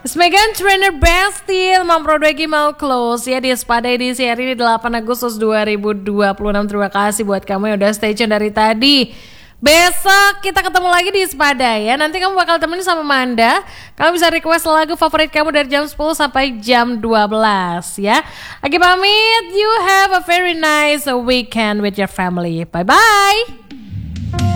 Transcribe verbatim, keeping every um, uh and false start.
Megan Trainer Bastille memproduksi mau close ya di Spada edisi hari ini delapan Agustus dua ribu dua puluh enam. Terima kasih buat kamu yang udah stay tune dari tadi. Besok kita ketemu lagi di Spada ya. Nanti kamu bakal temenin sama Manda. Kamu bisa request lagu favorit kamu dari jam sepuluh sampai jam dua belas ya. Lagi pamit. You have a very nice weekend with your family. Bye bye.